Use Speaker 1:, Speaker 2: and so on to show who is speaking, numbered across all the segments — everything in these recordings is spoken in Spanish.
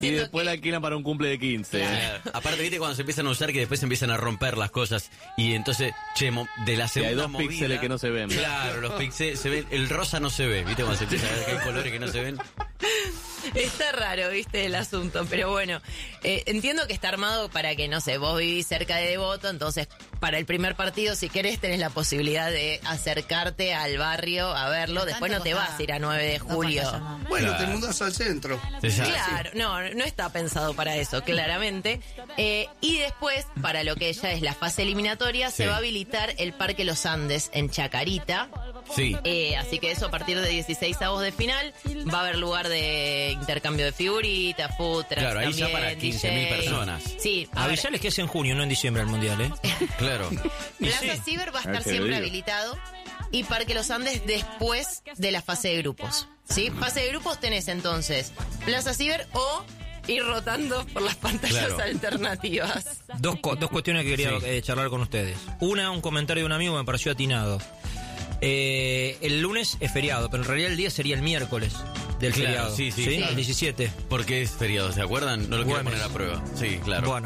Speaker 1: Y después la alquilan para un cumple de 15.
Speaker 2: Claro. Aparte, viste, cuando se empiezan a usar, que después se empiezan a romper las cosas. Y entonces, de la segunda
Speaker 1: hay 2
Speaker 2: movida,
Speaker 1: píxeles que no se ven.
Speaker 2: Claro, los píxeles se ven. El rosa no se ve, viste, cuando se empieza a ver que hay colores que no se ven.
Speaker 3: Está raro, viste, el asunto, pero bueno, entiendo que está armado para que, no sé, vos vivís cerca de Devoto, entonces para el primer partido, si querés, tenés la posibilidad de acercarte al barrio a verlo, después no te vas a ir a 9 de julio.
Speaker 4: Bueno,
Speaker 2: Claro.
Speaker 4: te mudas al centro.
Speaker 3: Claro, no está pensado para eso, claramente. Y después, para lo que ya es la fase eliminatoria,
Speaker 2: Sí.
Speaker 3: se va a habilitar el Parque Los Andes en Chacarita.
Speaker 2: Sí.
Speaker 3: Así que eso a partir de 16avos de final va a haber lugar de intercambio de figuritas, food trucks.
Speaker 2: Claro, ahí ya
Speaker 3: también,
Speaker 2: para 15.000
Speaker 3: DJ.
Speaker 2: personas.
Speaker 3: Sí, a ver,
Speaker 5: Avisales que es en junio, no en diciembre el mundial, ¿eh?
Speaker 2: Claro.
Speaker 3: Plaza
Speaker 5: sí.
Speaker 3: Ciber va a estar
Speaker 1: te lo
Speaker 3: siempre
Speaker 1: digo.
Speaker 3: habilitado y Parque Los Andes después de la fase de grupos. ¿Sí? Fase de grupos tenés entonces Plaza Ciber o ir rotando por las pantallas
Speaker 2: Claro.
Speaker 3: alternativas.
Speaker 5: Dos cuestiones que quería
Speaker 2: Sí.
Speaker 5: charlar con ustedes. Una, un comentario de un amigo me pareció atinado. El lunes es feriado, pero en realidad el día sería el miércoles del
Speaker 2: Claro,
Speaker 5: feriado.
Speaker 2: sí, sí, sí.
Speaker 5: El 17.
Speaker 2: Porque es feriado, ¿se acuerdan? No lo quiero
Speaker 5: Güemes.
Speaker 2: poner a prueba. Sí, claro.
Speaker 5: Bueno.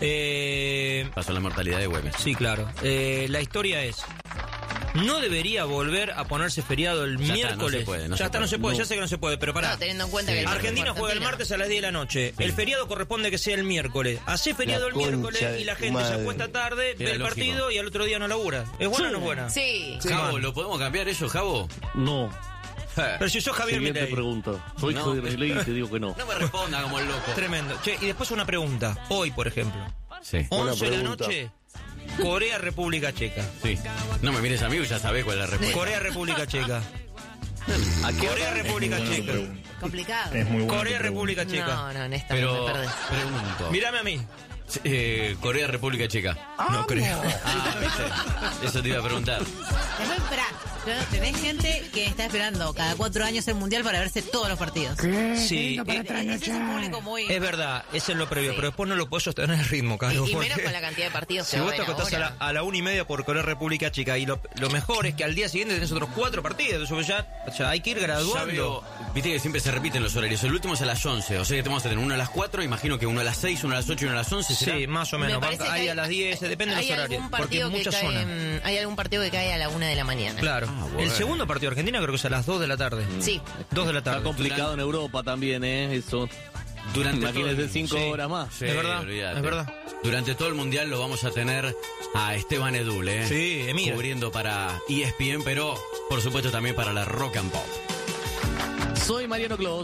Speaker 2: Pasó la mortalidad de Güemes.
Speaker 5: Sí, claro. La historia es... ¿No debería volver a ponerse feriado el
Speaker 2: Ya está,
Speaker 5: miércoles?
Speaker 2: no se puede,
Speaker 5: Ya está, no se puede, ya sé que no se puede, pero pará.
Speaker 3: No, teniendo en cuenta
Speaker 2: Sí.
Speaker 3: que el
Speaker 5: Argentina
Speaker 3: partido
Speaker 5: juega el
Speaker 3: Argentina.
Speaker 5: martes a las 10 de la noche.
Speaker 2: Sí.
Speaker 5: El feriado corresponde que sea el miércoles. Hacé feriado el
Speaker 4: concha
Speaker 5: miércoles
Speaker 4: de
Speaker 5: y la
Speaker 4: tu
Speaker 5: gente se
Speaker 4: madre.
Speaker 5: acuesta tarde, ve
Speaker 2: Era
Speaker 5: el
Speaker 2: lógico.
Speaker 5: partido y al otro día no labura. ¿Es buena o no es buena?
Speaker 3: Sí.
Speaker 2: Javo, ¿lo podemos cambiar eso, Javo?
Speaker 1: No.
Speaker 5: Pero si sos Javier
Speaker 1: Siguiente
Speaker 5: Milei.
Speaker 1: pregunta. Soy
Speaker 2: No.
Speaker 1: hijo de Milei y te digo que no.
Speaker 2: No me responda como el loco.
Speaker 5: Tremendo. Che, y después una pregunta. Hoy, por ejemplo.
Speaker 2: Sí.
Speaker 5: 11 de la
Speaker 4: pregunta.
Speaker 5: noche, Corea, República Checa.
Speaker 2: Sí. No me mires a mí, ya sabés cuál es la respuesta.
Speaker 5: Corea, República Checa.
Speaker 1: ¿A qué
Speaker 5: Corea,
Speaker 1: hora?
Speaker 5: República Checa.
Speaker 3: Complicado.
Speaker 6: Es muy bueno.
Speaker 5: Corea, República Checa.
Speaker 3: No, honestamente
Speaker 2: Pero,
Speaker 3: me perdés.
Speaker 2: pregunto.
Speaker 5: Mírame a mí.
Speaker 2: Corea, República Checa.
Speaker 5: No creo.
Speaker 2: Ah, viste. Eso te iba a preguntar.
Speaker 7: Después, esperá, pero tenés gente que está esperando cada 4 años el mundial para verse todos los partidos.
Speaker 5: Sí,
Speaker 7: Ese es un público muy...
Speaker 5: es verdad, eso es lo previo, pero después no lo puedes sostener el ritmo, Carlos.
Speaker 3: Y menos
Speaker 5: porque
Speaker 3: con la cantidad de partidos
Speaker 5: si
Speaker 3: que
Speaker 5: vos
Speaker 3: va
Speaker 5: te
Speaker 3: a haber
Speaker 5: acostás
Speaker 3: ahora.
Speaker 5: a la 1:30 por Corea, República Checa, y lo mejor es que al día siguiente tenés otros 4 partidos, eso ya hay que ir
Speaker 2: Ya
Speaker 5: graduando.
Speaker 2: veo, viste que siempre se repiten los horarios. El último es a las 11, o sea que tenemos que tener uno a las 4, imagino que uno a las 6, uno a las 8 y uno a las 11. ¿será?
Speaker 5: Sí, más o
Speaker 3: Me
Speaker 5: menos.
Speaker 3: parece que
Speaker 5: Ahí a las 10, depende de
Speaker 3: hay
Speaker 5: los horarios.
Speaker 3: algún
Speaker 5: Porque
Speaker 3: partido que
Speaker 5: muchas
Speaker 3: cae,
Speaker 5: zonas.
Speaker 3: hay algún partido que cae a la 1 de la mañana.
Speaker 5: Claro.
Speaker 2: Ah, bueno.
Speaker 5: El segundo partido de Argentina creo que es a las 2 de la tarde.
Speaker 3: Sí.
Speaker 5: 2 de la
Speaker 1: Está
Speaker 5: tarde.
Speaker 1: complicado en Europa también, ¿eh? Eso.
Speaker 2: Durante
Speaker 1: Imagínense
Speaker 2: todo-
Speaker 1: 5
Speaker 5: sí.
Speaker 1: horas más.
Speaker 2: Sí,
Speaker 5: Es verdad,
Speaker 2: olvídate.
Speaker 5: es verdad.
Speaker 2: Durante todo el mundial lo vamos a tener a Esteban Edul, ¿eh?
Speaker 5: Sí, Emir.
Speaker 2: Cubriendo para ESPN, pero por supuesto también para la Rock and Pop.
Speaker 1: Soy Mariano Clos.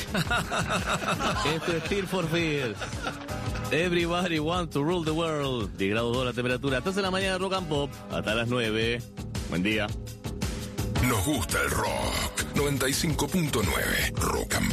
Speaker 1: Esto es Tear for Fears. Everybody wants to rule the world. 10 grados 2 la temperatura. Hasta en la mañana Rock and Pop. Hasta las 9. Buen día.
Speaker 8: Nos gusta el rock. 95.9 Rock and